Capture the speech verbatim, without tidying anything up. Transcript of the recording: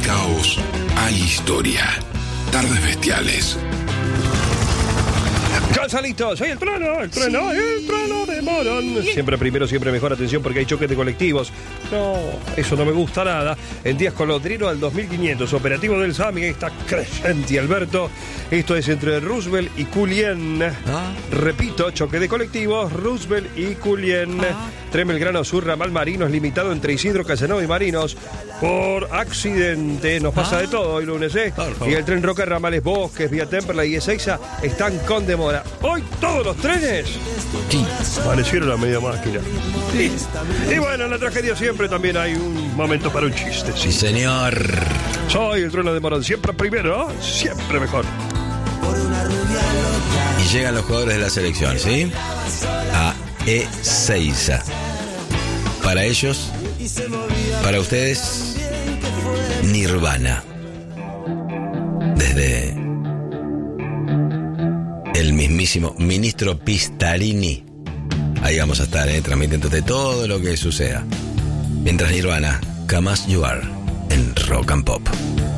caos hay historia. Tardes Bestiales. Gonzalito, soy el trueno, el trueno, sí. el trueno de Morón. Siempre primero, siempre mejor, atención porque hay choques de colectivos. No, eso no me gusta nada. En días Colodrino al dos mil quinientos, operativo del SAMI, está Crescenti Alberto. Esto es entre Roosevelt y Culien. ¿Ah? Repito, choque de colectivos, Roosevelt y Culien. ¿Ah? Tren Belgrano Sur, ramal Marinos, limitado entre Isidro, Casanova y Marinos. Por accidente, nos pasa ¿Ah? de todo hoy lunes, ¿eh? Y el tren Roca, ramales Bosques, vía Temperley y Ezeiza están con demora. Hoy todos los trenes sí. parecieron a media máquina. Sí. Y bueno, en la tragedia siempre también hay un momento para un chiste. Sí, señor. Soy el trueno de Morón, siempre primero, ¿no? Siempre mejor. Y llegan los jugadores de la selección, ¿sí? A Ezeiza. Para ellos, para ustedes, Nirvana. Desde el mismísimo ministro Pistarini. Ahí vamos a estar, ¿eh? transmitiéndote todo lo que suceda. Mientras Nirvana, Come As You Are, en Rock and Pop.